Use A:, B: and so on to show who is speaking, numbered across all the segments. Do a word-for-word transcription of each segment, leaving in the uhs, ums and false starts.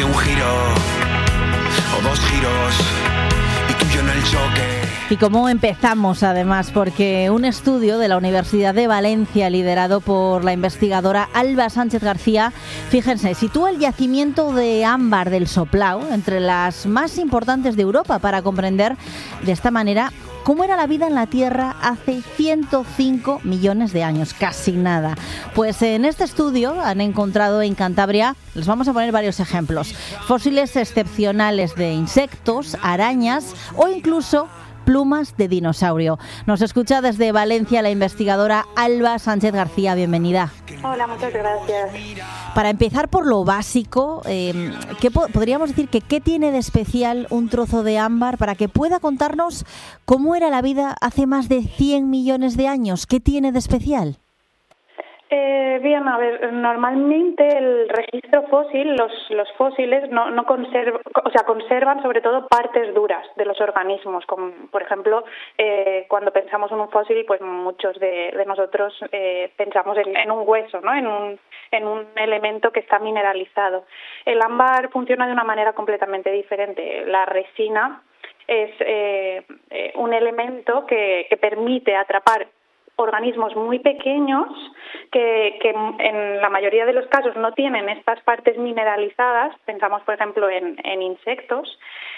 A: de un giro o dos giros y tú y yo en el choque.
B: Y cómo empezamos, además, porque un estudio de la Universidad de Valencia, liderado por la investigadora Alba Sánchez García, fíjense, sitúa el yacimiento de ámbar del Soplao entre las más importantes de Europa para comprender de esta manera cómo era la vida en la Tierra hace ciento cinco millones de años, casi nada. Pues en este estudio han encontrado en Cantabria, les vamos a poner varios ejemplos, fósiles excepcionales de insectos, arañas o incluso plumas de dinosaurio. Nos escucha desde Valencia la investigadora Alba Sánchez García. Bienvenida.
C: Hola, muchas gracias.
B: Para empezar por lo básico, eh, ¿qué po- podríamos decir que qué tiene de especial un trozo de ámbar para que pueda contarnos cómo era la vida hace más de cien millones de años? ¿Qué tiene de especial?
C: Eh, bien, a ver, normalmente el registro fósil, los, los fósiles no, no conservan, o sea, conservan sobre todo partes duras de los organismos, como por ejemplo, eh, cuando pensamos en un fósil, pues muchos de, de nosotros eh, pensamos en, en un hueso, ¿no? En un, en un elemento que está mineralizado. El ámbar funciona de una manera completamente diferente. La resina es eh, eh, un elemento que, que permite atrapar organismos muy pequeños que, que en la mayoría de los casos no tienen estas partes mineralizadas, pensamos por ejemplo en, en insectos,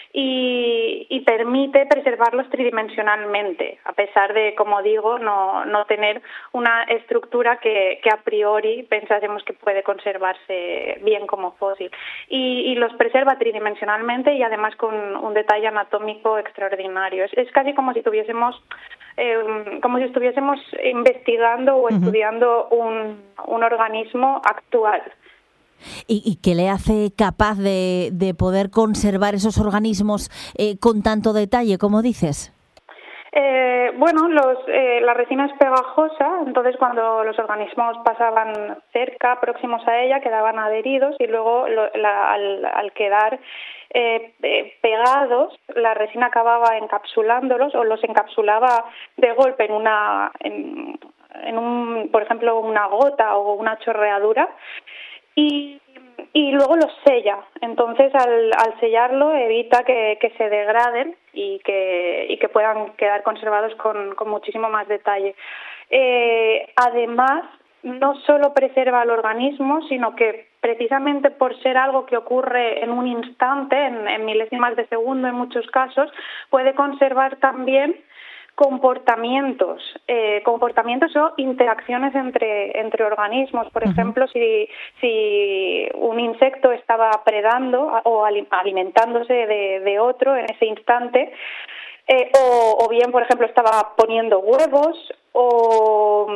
C: y, y permite preservarlos tridimensionalmente, a pesar de, como digo, no, no tener una estructura que, que a priori pensásemos que puede conservarse bien como fósil. Y, y los preserva tridimensionalmente y además con un detalle anatómico extraordinario. Es, es casi como si tuviésemos Eh, como si estuviésemos investigando o estudiando un, un organismo actual.
B: ¿Y, y qué le hace capaz de, de poder conservar esos organismos eh, con tanto detalle, como dices?
C: Eh, bueno, los, eh, la resina es pegajosa, entonces cuando los organismos pasaban cerca, próximos a ella, quedaban adheridos y luego lo, la, al, al quedar eh, eh, pegados, la resina acababa encapsulándolos o los encapsulaba de golpe en una, en, en un, por ejemplo, una gota o una chorreadura y y luego los sella. Entonces, al, al sellarlo, evita que, que se degraden y que, y que puedan quedar conservados con, con muchísimo más detalle. Eh, además, no solo preserva el organismo, sino que precisamente por ser algo que ocurre en un instante, en, en milésimas de segundo en muchos casos, puede conservar también comportamientos, eh, comportamientos o interacciones entre entre organismos. Por uh-huh. ejemplo, si si un insecto estaba predando o alimentándose de, de otro en ese instante, eh, o, o bien, por ejemplo, estaba poniendo huevos o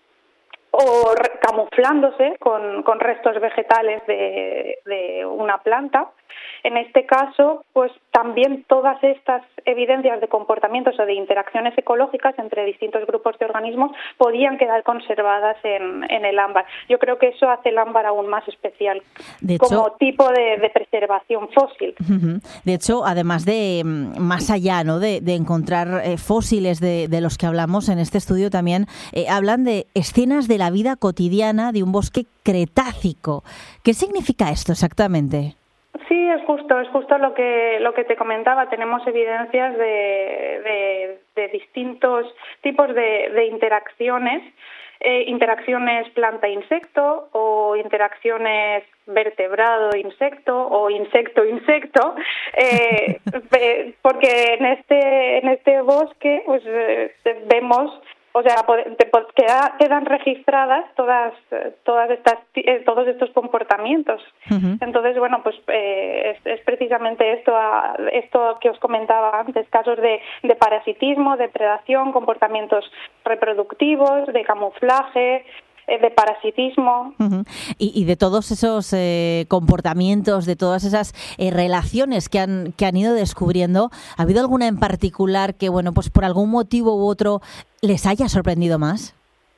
C: o camuflándose con, con restos vegetales de, de una planta. En este caso, pues también todas estas evidencias de comportamientos o de interacciones ecológicas entre distintos grupos de organismos podían quedar conservadas en, en el ámbar. Yo creo que eso hace el ámbar aún más especial
B: de hecho,
C: como tipo de, de preservación fósil.
B: Uh-huh. De hecho, además de más allá, ¿no?, de, de encontrar eh, fósiles de, de los que hablamos en este estudio, también eh, hablan de escenas de la vida cotidiana de un bosque cretácico. ¿Qué significa esto exactamente?
C: Sí, es justo, es justo lo que lo que te comentaba. Tenemos evidencias de, de, de distintos tipos de, de interacciones, eh, interacciones planta-insecto o interacciones vertebrado-insecto o insecto-insecto, eh, porque en este en este bosque pues eh, vemos. O sea, quedan registradas todas todas estas todos estos comportamientos. Uh-huh. Entonces, bueno, pues eh, es, es precisamente esto esto que os comentaba antes, casos de, de parasitismo, de predación, comportamientos reproductivos, de camuflaje, de parasitismo.
B: Uh-huh. Y, y de todos esos eh, comportamientos, de todas esas eh, relaciones que han que han ido descubriendo, ¿ha habido alguna en particular que, bueno, pues por algún motivo u otro les haya sorprendido más?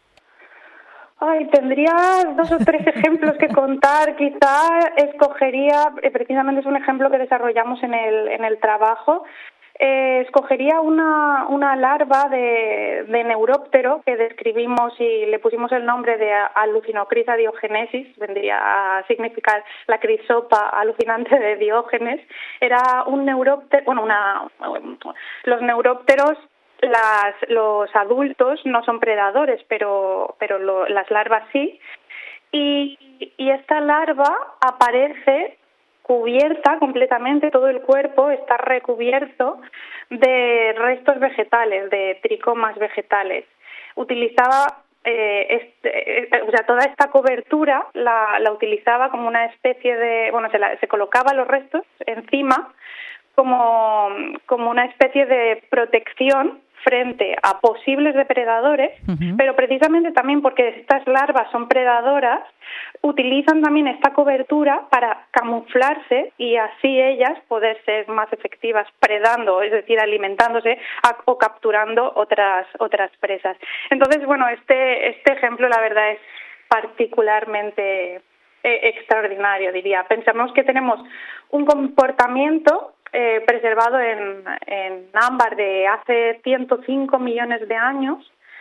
C: Ay, tendría dos o tres ejemplos que contar. Quizá escogería, precisamente es un ejemplo que desarrollamos en el en el trabajo, Eh, escogería una, una larva de, de neuróptero que describimos y le pusimos el nombre de Alucinochrisa diogenesis, vendría a significar la crisopa alucinante de Diógenes. Era un neuróptero, bueno, una, los neurópteros, las, los adultos no son predadores, pero, pero lo, las larvas sí. Y, y esta larva aparece cubierta completamente, todo el cuerpo está recubierto de restos vegetales, de tricomas vegetales. Utilizaba, eh, este, eh, o sea, toda esta cobertura la, la utilizaba como una especie de, bueno, se, la, se colocaba los restos encima como, como una especie de protección frente a posibles depredadores, uh-huh. pero precisamente también porque estas larvas son predadoras, utilizan también esta cobertura para camuflarse y así ellas poder ser más efectivas predando, es decir, alimentándose a, o capturando otras otras presas. Entonces, bueno, este este ejemplo la verdad es particularmente eh, extraordinario, diría. Pensamos que tenemos un comportamiento Eh, preservado en, en ámbar de hace ciento cinco millones de años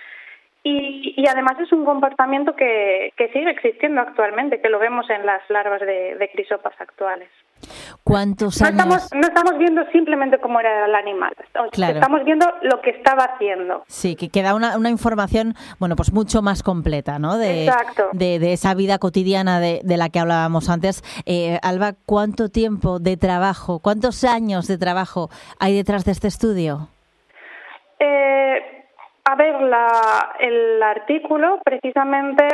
C: y, y además es un comportamiento que, que sigue existiendo actualmente, que lo vemos en las larvas de, de crisopas actuales.
B: ¿Cuántos
C: no
B: años?
C: Estamos, no estamos viendo simplemente cómo era el animal,
B: claro.
C: Estamos viendo lo que estaba haciendo.
B: Sí, que, que da una, una información, bueno, pues mucho más completa, ¿no? De,
C: Exacto.
B: De, de esa vida cotidiana de, de la que hablábamos antes. Eh, Alba, ¿cuánto tiempo de trabajo, cuántos años de trabajo hay detrás de este estudio?
C: Eh, a ver, la, el artículo precisamente...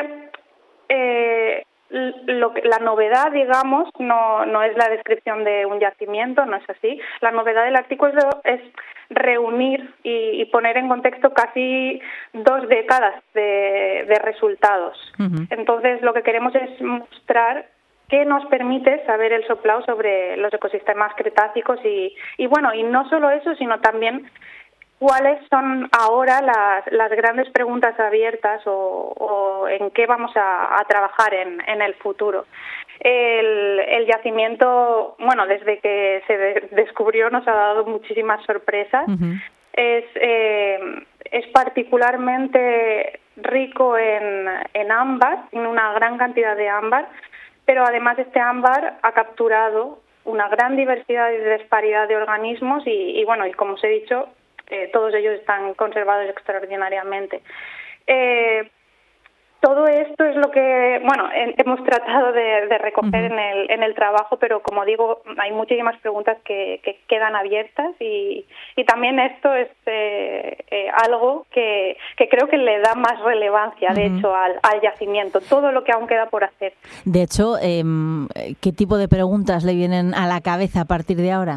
C: Eh, Lo que, la novedad, digamos, no, no es la descripción de un yacimiento, no es así. La novedad del artículo es reunir y, y poner en contexto casi dos décadas de, de resultados. Uh-huh. Entonces, lo que queremos es mostrar qué nos permite saber el soplao sobre los ecosistemas cretácicos y, y bueno, y no solo eso, sino también ¿cuáles son ahora las, las grandes preguntas abiertas o, o en qué vamos a, a trabajar en, en el futuro? El, el yacimiento, bueno, desde que se de, descubrió nos ha dado muchísimas sorpresas. Uh-huh. Es, eh, es particularmente rico en, en ámbar, en una gran cantidad de ámbar, pero además este ámbar ha capturado una gran diversidad y disparidad de organismos y, y bueno, y como os he dicho, Eh, todos ellos están conservados extraordinariamente. Eh, todo esto es lo que, bueno, en, hemos tratado de, de recoger uh-huh. en el en el trabajo, pero como digo, hay muchísimas preguntas que, que quedan abiertas y, y también esto es eh, eh, algo que, que creo que le da más relevancia, de uh-huh. hecho, al, al yacimiento, todo lo que aún queda por hacer.
B: De hecho, eh, ¿qué tipo de preguntas le vienen a la cabeza a partir de ahora?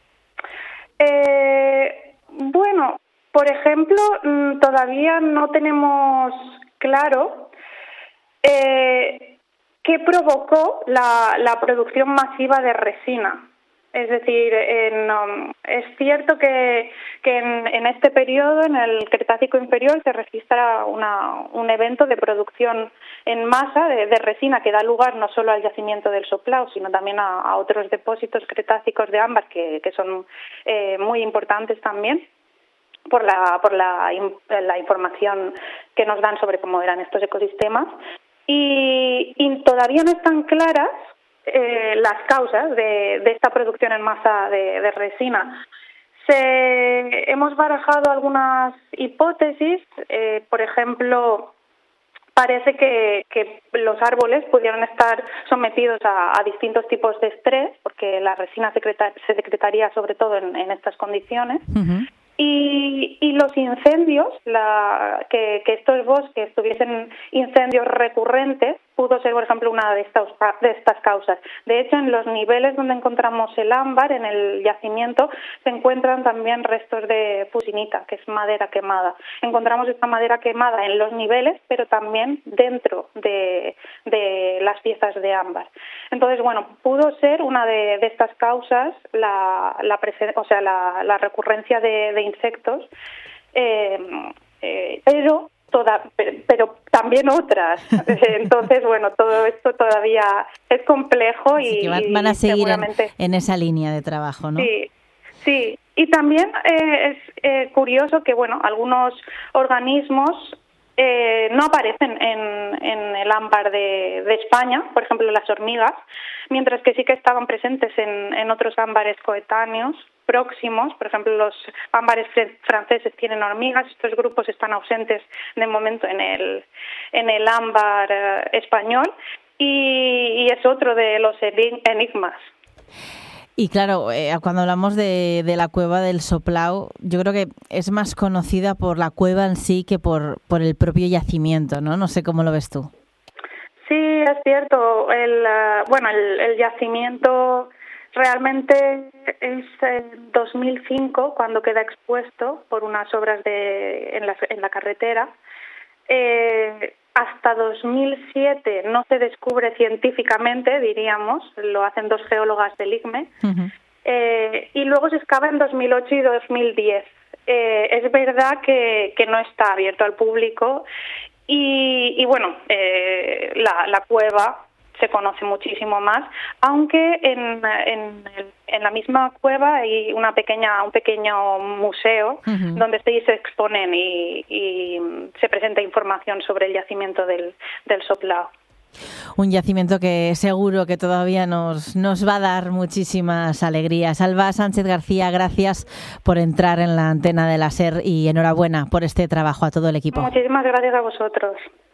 C: Eh... Bueno, por ejemplo, todavía no tenemos claro eh, qué provocó la, la producción masiva de resina. Es decir, en, um, es cierto que, que en, en este periodo, en el Cretácico inferior, se registra una, un evento de producción en masa de, de resina que da lugar no solo al yacimiento del Soplao, sino también a, a otros depósitos cretácicos de ámbar que, que son eh, muy importantes también por la por la, la información que nos dan sobre cómo eran estos ecosistemas. Y, y todavía no están claras Eh, las causas de, de esta producción en masa de, de resina. Se, hemos barajado algunas hipótesis, eh, por ejemplo, parece que, que los árboles pudieron estar sometidos a, a distintos tipos de estrés, porque la resina secreta, se secretaría sobre todo en, en estas condiciones. Uh-huh. Y, y los incendios, la, que, que estos bosques tuviesen incendios recurrentes, pudo ser, por ejemplo, una de estas, de estas causas. De hecho, en los niveles donde encontramos el ámbar, en el yacimiento, se encuentran también restos de fusinita, que es madera quemada. Encontramos esta madera quemada en los niveles, pero también dentro de, de las piezas de ámbar. Entonces, bueno, pudo ser una de, de estas causas la, la, presen- o sea, la, la recurrencia de, de insectos, eh, eh, pero Toda, pero, pero también otras. Entonces, bueno, todo esto todavía es complejo y,
B: Así que van, van a seguir
C: seguramente...
B: en, en esa línea de trabajo, ¿no?
C: Sí, sí. Y también eh, es eh, curioso que, bueno, algunos organismos eh, no aparecen en, en el ámbar de, de España, por ejemplo las hormigas, mientras que sí que estaban presentes en, en otros ámbares coetáneos próximos. Por ejemplo, los ámbares franceses tienen hormigas. Estos grupos están ausentes de momento en el, en el ámbar eh, español y, y es otro de los enigmas.
B: Y claro, eh, cuando hablamos de, de la cueva del Soplao, yo creo que es más conocida por la cueva en sí que por, por el propio yacimiento, ¿no? No sé cómo lo ves tú.
C: Sí, es cierto. El, uh, bueno, el, el yacimiento realmente es en dos mil cinco cuando queda expuesto por unas obras de en la, en la carretera. Eh, hasta dos mil siete no se descubre científicamente, diríamos, lo hacen dos geólogas del I C M E, uh-huh. eh, y luego se excava en dos mil ocho y dos mil diez. Eh, es verdad que, que no está abierto al público y, y bueno, eh, la, la cueva se conoce muchísimo más, aunque en, en, en la misma cueva hay una pequeña, un pequeño museo uh-huh. donde se, se exponen y, y se presenta información sobre el yacimiento del, del Soplao.
B: Un yacimiento que seguro que todavía nos, nos va a dar muchísimas alegrías. Alba Sánchez García, gracias por entrar en la antena de la SER y enhorabuena por este trabajo a todo el equipo.
C: Muchísimas gracias a vosotros.